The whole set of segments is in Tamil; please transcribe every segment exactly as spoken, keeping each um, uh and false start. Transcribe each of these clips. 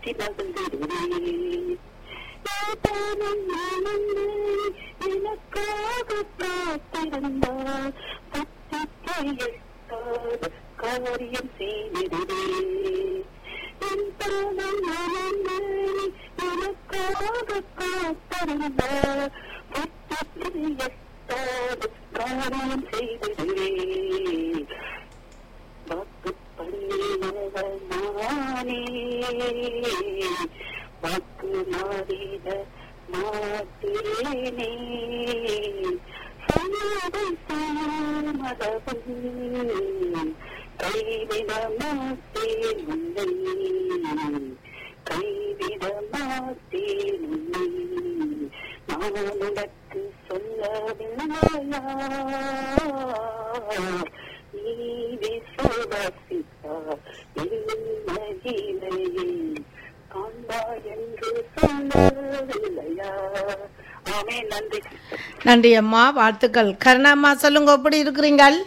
பேசி மகிழ்ந்திடுவே. எனக்காக காத்திருந்தார் காரியம் செய்திடுவே. எனக்காக காத்திருந்தார் காரியம் செய்திடுவே. வாக்கு பண்ணினவர் நானே, வாக்கு மாறிட மாட்டேனே. சொன்னதை செய்யாமதவும் கைவிட மாட்டேன் உன்னை, கைவிட மாட்டேன் உன்னை. நான் உனக்கு சொல்லவில்லையா, நீ விசுவாசித்தார் மகிமையை காண்பாய் என்று சொல்லவில்லையா. ஆமே. நன்றி. நன்றி அம்மா, வாழ்த்துக்கள். கருணாம்மா சொல்லுங்க, எப்படி இருக்கிறீங்கள்?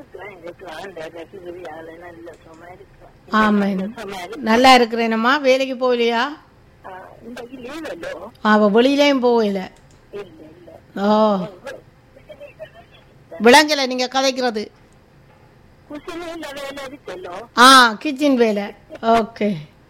ஆமா, நல்லா இருக்கிறேனம்மா. வேலைக்கு போகலையா? அவ வெளியிலையும் போகல. ஓ, விளங்கல நீங்க கதைக்கிறது. ஆ, கிச்சன் வேலை. ஓகே,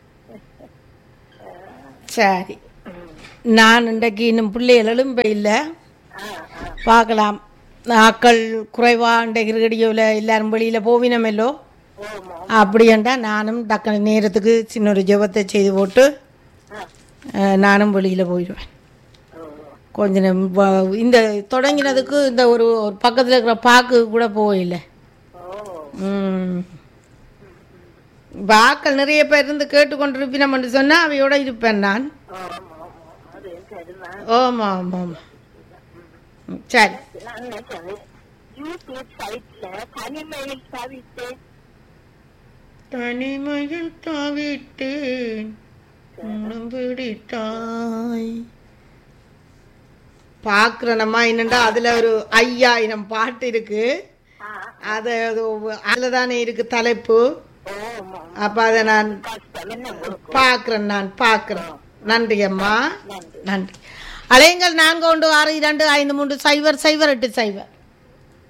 சரி. நான் இன்றைக்கு இன்னும் பிள்ளைகள் எழும்ப இல்லை, பார்க்கலாம். ஆக்கள் குறைவா இன்றைக்கு ரேடியோவில் எல்லாரும் வெளியில் போவினமெல்லோ, அப்படின்டா நானும் டக்கு நேரத்துக்கு சின்ன ஒரு ஜெபத்தை செய்து போட்டு நானும் வெளியில் போயிடுவேன். கொஞ்ச நேரம் இந்த தொடங்கினதுக்கு இந்த ஒரு ஒரு பக்கத்தில் இருக்கிற பாக்கு கூட போகல. ம், ஆக்கள் நிறைய பேர் இருந்து கேட்டுக்கொண்டிருப்பினோம்னு சொன்னால் அவையோட இருப்பேன் நான். ஆமா ஆமா ஆமா, சரி. தனிமையில் தாவிட்டேன் பிடித்தாய் பாக்குறனம்மா. என்னண்டா அதுல ஒரு ஐயாயிரம் பாட்டு இருக்கு, அது அதுல தானே இருக்கு தலைப்பு. அப்ப அதை நான் பாக்குறேன், நான் பாக்குறேன். நன்றி அம்மா, நன்றி. அலையுங்கள் நான்கு ஒன்று ஆறு இரண்டு ஐந்து மூன்று சைபர் சைபர் எட்டு சைபர்.